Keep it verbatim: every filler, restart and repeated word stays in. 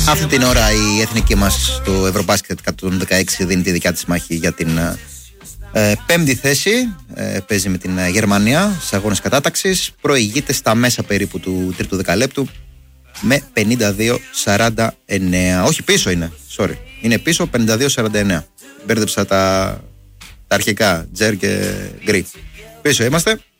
Αυτή την ώρα η εθνική μας στο Ευρωμπάσκετ εκατόν δεκαέξι δίνει τη δικιά της μάχη για την ε, πέμπτη θέση. Ε, παίζει με την Γερμανία σε αγώνες κατάταξης. Προηγείται στα μέσα περίπου του τρίτου δεκαλέπτου με πενήντα δύο σαράντα εννέα. Όχι, πίσω είναι. Sorry. Είναι πίσω πενήντα δύο σαράντα εννέα. Μπέρδεψα τα, τα αρχικά. Τζέρ και Γκρι. Πίσω είμαστε.